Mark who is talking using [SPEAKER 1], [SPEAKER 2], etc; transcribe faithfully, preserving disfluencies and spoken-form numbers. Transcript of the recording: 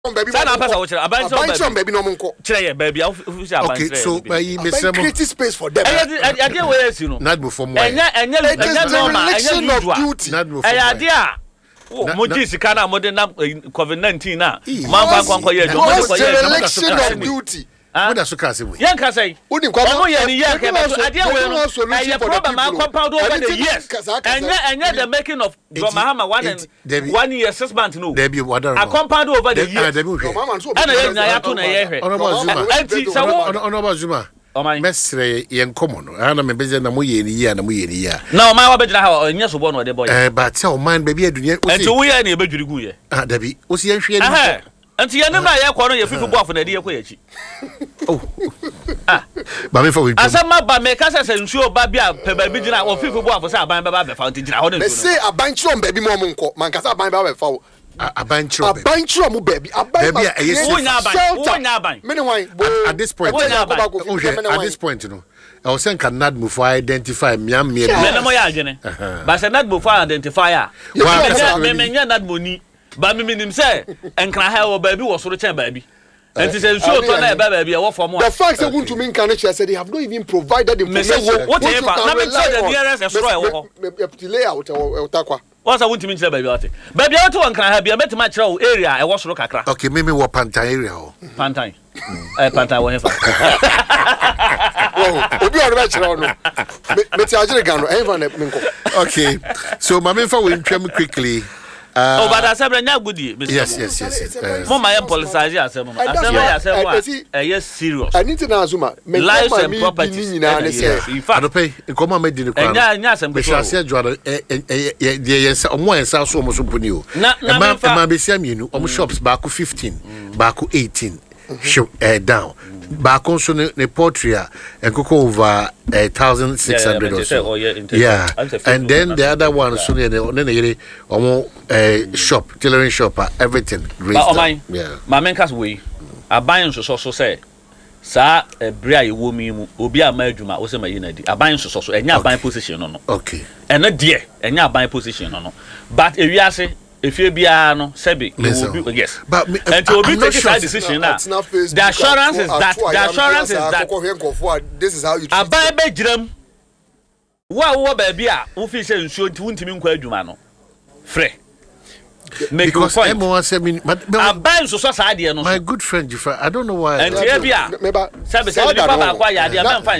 [SPEAKER 1] baby.
[SPEAKER 2] Sana pasa wo kire aban
[SPEAKER 1] so baby no monko.
[SPEAKER 2] Kire ye baby official aban.
[SPEAKER 3] Okay, so by
[SPEAKER 1] Mesemo create space for them.
[SPEAKER 2] Eh ade we esi no.
[SPEAKER 3] Not before more.
[SPEAKER 2] Enya enya enya normal, enya
[SPEAKER 1] duty.
[SPEAKER 3] Not before.
[SPEAKER 2] Eh ade a mo ji sika na mo de na covid nineteen na man kwa kwa kwa ye do mo kwa ye
[SPEAKER 1] election of duty.
[SPEAKER 3] What does you say?
[SPEAKER 2] Yen ka say.
[SPEAKER 1] Odi kwa
[SPEAKER 2] mo ye ni ye ka be ade we no. Eh problem ma compound over the years. Enya enya the making of Mahama one and one year six months no.
[SPEAKER 3] There be what
[SPEAKER 2] a compound over the years. Ana ye na ya to na ye hwe.
[SPEAKER 3] Honorable Zuma.
[SPEAKER 2] Anti sawo
[SPEAKER 3] Honorable Zuma.
[SPEAKER 2] O man.
[SPEAKER 3] Mesre yen common no. Ana me beze na mo ye ni ye na mo ye ni ya.
[SPEAKER 2] Na o man wa be gina ha nya so bo no de boy.
[SPEAKER 3] Eh but say o man baby adunya.
[SPEAKER 2] Anti wo ye na e bedwiri gu ye.
[SPEAKER 3] Ah dabi. O si yen hwe ni.
[SPEAKER 2] Aha. Anti ye na ye kwa no ye fifi boafo na de ye kwa ye chi.
[SPEAKER 3] Oh. Ah. Ba me for we.
[SPEAKER 2] Asama ba me ka se se nsuo ba bia pe ba bi gina o fifi boafo se aban ba ba be fa anti gina ho de nsuo.
[SPEAKER 1] Me say aban chiro baby mo monko. Man ka say aban ba be fa wo.
[SPEAKER 3] Aban chiro.
[SPEAKER 1] Aban chiro mo baby. Aban
[SPEAKER 3] baby e yes.
[SPEAKER 2] Wo nya aban. Wo nya aban.
[SPEAKER 1] Me ne wan.
[SPEAKER 3] At this point. At this point you know. I was saying can not move for identify miam me.
[SPEAKER 2] Me no mo ya agene. Ba se not move for identify. Me me nya not money. Ba me minim say enkra ha wo baby wo soro chen baby. And it says, so to baby, what for more.
[SPEAKER 1] The fact that want to mean can said they have not even provided the information.
[SPEAKER 2] What if I the nearest what's I want to mean baby? Baby, I want to have you met my area. I was look at.
[SPEAKER 3] Okay, maybe what Pantai area.
[SPEAKER 2] Pantai. Eh, Pantai, whatever.
[SPEAKER 1] Oh, we are right.
[SPEAKER 3] Okay, so my info will come quickly.
[SPEAKER 2] Uh, oh, but I said, I'm good.
[SPEAKER 3] Yes, yes, yes. yes.
[SPEAKER 2] For my policy, I said, I said, yes, serious.
[SPEAKER 1] I need to know Zuma.
[SPEAKER 2] Lives and properties.
[SPEAKER 3] In fact, I pay. Come on, made the crowd.
[SPEAKER 2] Yes, and we shall say, Jordan, yes, on one side, so much upon you. Not my be same, you know, almost shops back fifteen, back eighteen, show down. Back also the portrait and cook over a thousand six hundred or so. Yeah, and then the other one so then the uh shop, tailoring shop, everything. Yeah, my main cast way. I buy so so say. Sa ebria ye wo mi mu obi ama adwuma wo se ma yina di aban so so enya aban position no no.
[SPEAKER 3] Okay.
[SPEAKER 2] And na de enya aban position no no. But ewiase efie bia no sebi obi yes. But and to obi take side decision now. The assurance is that the assurance is that
[SPEAKER 1] this is how you
[SPEAKER 2] aban be giram wa wo ba bia wo fi se nsuo nti wuntimi nkwa adwuma no frɛ make
[SPEAKER 3] because everyone said me but
[SPEAKER 2] aban so so sa de no
[SPEAKER 3] my good friend Jifa I don't know why
[SPEAKER 2] and here bia say be say baba kwa ya de am